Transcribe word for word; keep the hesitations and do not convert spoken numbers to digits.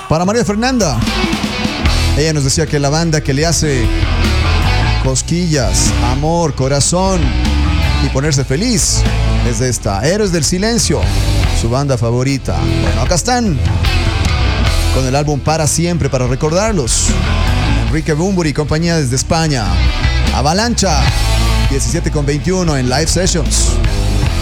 Para María Fernanda. Ella nos decía que la banda que le hace cosquillas, amor, corazón y ponerse feliz es de esta, Héroes del Silencio, su banda favorita. Bueno, acá están con el álbum Para Siempre, para recordarlos. Enrique Bunbury y compañía desde España. Avalancha, diecisiete con veintiuno en Live Sessions.